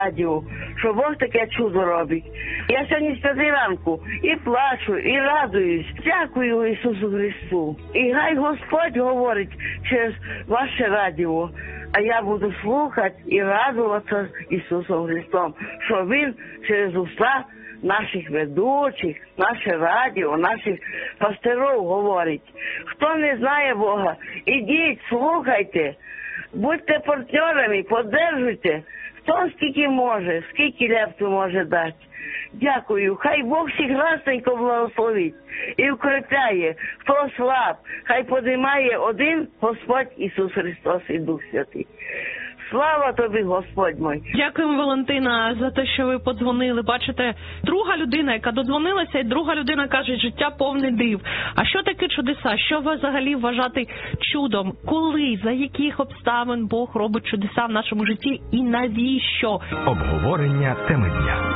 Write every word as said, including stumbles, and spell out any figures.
радіо, що Бог таке чудо робить. Я сьогодні з п'яти ранку і плачу, і радуюсь. Дякую Ісусу Христу. І хай Господь говорить через ваше радіо, а я буду слухати і радуватися Ісусом Христом, що Він через уста наших ведучих, наше радіо, наших пастирів говорить. Хто не знає Бога, ідіть, слухайте, будьте партнерами, поддержуйте. Хто скільки може, скільки лепту може дати. Дякую. Хай Бог всіх разненько благословить і укріпляє. Хто слаб, хай подимає один Господь Ісус Христос і Дух Святий. Слава тобі, Господь мой. Дякуємо, Валентина, за те, що ви подзвонили. Бачите, друга людина, яка додзвонилася, і друга людина каже, життя повне див. А що таке чудеса? Що ви взагалі вважати чудом? Коли, за яких обставин Бог робить чудеса в нашому житті і навіщо? Обговорення теми дня.